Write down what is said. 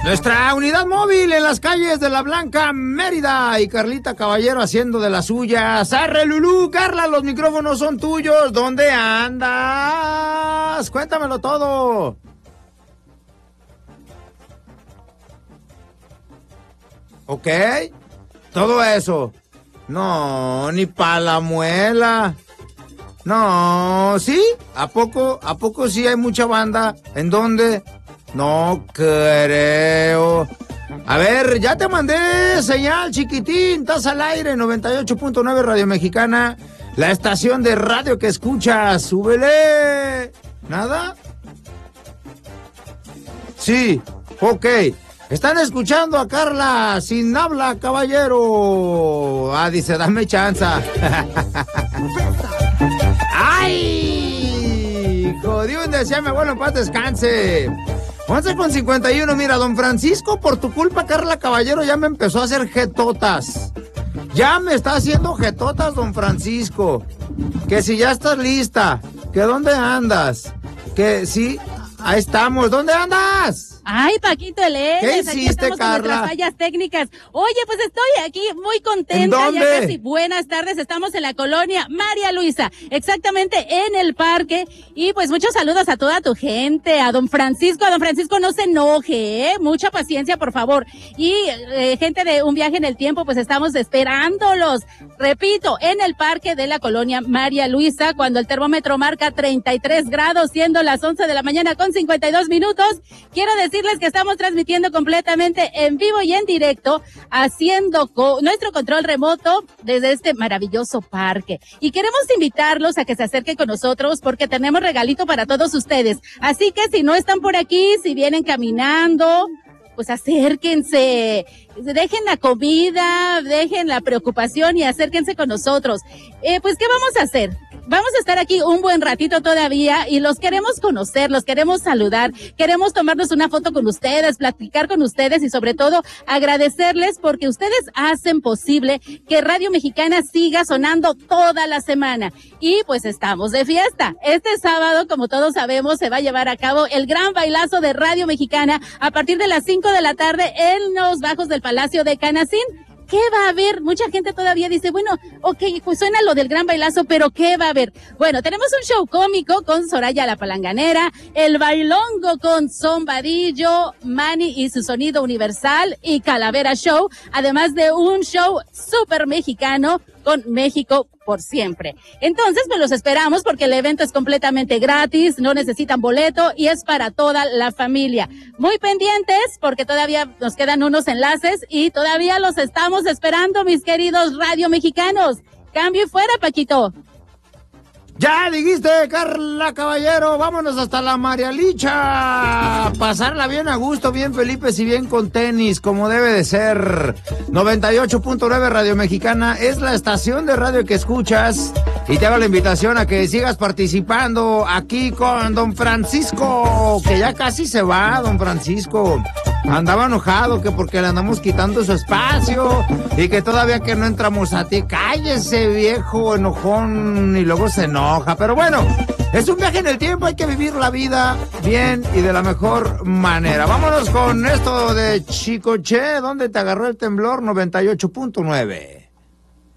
Nuestra unidad móvil en las calles de La Blanca, Mérida, y Carlita Caballero haciendo de las suyas. ¡Arre, Lulú! Carla, los micrófonos son tuyos. ¿Dónde andas? Cuéntamelo todo. ¿Ok? Todo eso. No, ni pa' la muela. No, ¿sí? ¿A poco sí hay mucha banda? ¿En dónde? No creo. A ver, ya te mandé señal, chiquitín. Estás al aire, 98.9 Radio Mexicana. La estación de radio que escuchas. ¡Súbele! ¿Nada? Sí, ok. Están escuchando a Carla sin habla, caballero. Ah, dice, dame chanza. ¡Ay! Jodido, decía mi abuelo, en paz descanse. 11:51, mira, don Francisco, por tu culpa, Carla Caballero ya me empezó a hacer jetotas. Ya me está haciendo jetotas, don Francisco. Que si ya estás lista, que dónde andas, que sí, ahí estamos, ¿dónde andas? Ay, Paquito Elena, ¿qué hiciste, Carla? Con fallas técnicas. Oye, pues estoy aquí muy contenta. ¿En dónde? Ya casi. Buenas tardes, estamos en la colonia María Luisa, exactamente en el parque. Y pues muchos saludos a toda tu gente, a don Francisco. A don Francisco no se enoje, mucha paciencia, por favor. Y gente de Un Viaje en el Tiempo, pues estamos esperándolos. Repito, en el parque de la colonia María Luisa, cuando el termómetro marca 33 grados, siendo las 11 de la mañana con 52 minutos. Quiero decirles que estamos transmitiendo completamente en vivo y en directo, haciendo nuestro control remoto desde este maravilloso parque. Y queremos invitarlos a que se acerquen con nosotros porque tenemos regalito para todos ustedes. Así que si no están por aquí, si vienen caminando, pues acérquense, dejen la comida, dejen la preocupación y acérquense con nosotros. Pues, ¿qué vamos a hacer? Vamos a estar aquí un buen ratito todavía y los queremos conocer, los queremos saludar, queremos tomarnos una foto con ustedes, platicar con ustedes y sobre todo agradecerles porque ustedes hacen posible que Radio Mexicana siga sonando toda la semana. Y pues estamos de fiesta. Este sábado, como todos sabemos, se va a llevar a cabo el gran bailazo de Radio Mexicana a partir de las 5 de la tarde en los bajos del Palacio de Canacín. ¿Qué va a haber? Mucha gente todavía dice, bueno, ok, pues suena lo del gran bailazo, pero ¿qué va a haber? Bueno, tenemos un show cómico con Soraya la Palanganera, el bailongo con Zombadillo, Manny y su sonido universal y Calavera Show, además de un show súper mexicano con México por siempre. Entonces, pues los esperamos porque el evento es completamente gratis, no necesitan boleto y es para toda la familia. Muy pendientes porque todavía nos quedan unos enlaces y todavía los estamos esperando, mis queridos radio mexicanos. Cambio y fuera, Paquito. Ya dijiste, Carla Caballero, vámonos hasta la María Licha. Pasarla bien a gusto, bien Felipes y bien con tenis, como debe de ser. 98.9 Radio Mexicana es la estación de radio que escuchas. Y te hago la invitación a que sigas participando aquí con don Francisco, que ya casi se va, don Francisco. Andaba enojado que porque le andamos quitando su espacio y que todavía que no entramos a ti. Cállese, viejo enojón, y luego se enoja. Pero bueno, es un viaje en el tiempo, hay que vivir la vida bien y de la mejor manera. Vámonos con esto de Chicoche, ¿dónde te agarró el temblor? 98.9.